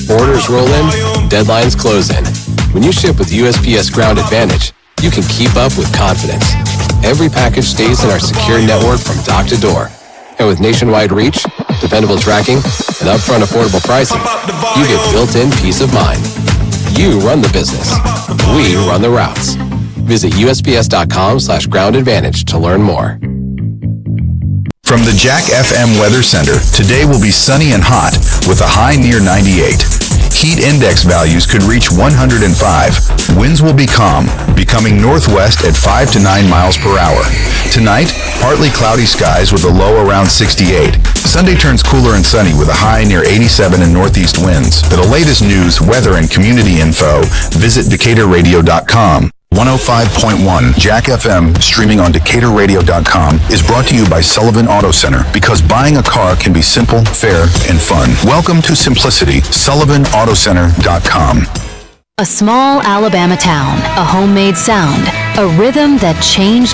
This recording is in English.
Orders roll in, deadlines close in. When you ship with USPS Ground Advantage, you can keep up with confidence. Every package stays in our secure network from dock to door. And with nationwide reach, dependable tracking, and upfront affordable pricing, you get built-in peace of mind. You run the business. We run the routes. Visit USPS.com/Ground Advantage to learn more. From the Jack FM Weather Center, today will be sunny and hot with a high near 98. Heat index values could reach 105. Winds will be calm, becoming northwest at 5 to 9 miles per hour. Tonight, partly cloudy skies with a low around 68. Sunday turns cooler and sunny with a high near 87 and northeast winds. For the latest news, weather, and community info, visit DecaturRadio.com. 105.1 Jack FM, streaming on DecaturRadio.com, is brought to you by Sullivan Auto Center, because buying a car can be simple, fair, and fun. Welcome to simplicity. SullivanAutoCenter.com. A small Alabama town, a homemade sound, a rhythm that changed